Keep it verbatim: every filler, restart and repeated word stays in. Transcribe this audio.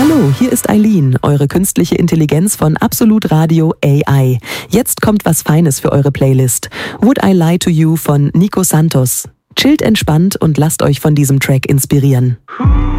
Hallo, hier ist Eileen, eure künstliche Intelligenz von Absolut Radio A I. Jetzt kommt was Feines für eure Playlist. Would I Lie to You von Nico Santos. Chillt entspannt und lasst euch von diesem Track inspirieren.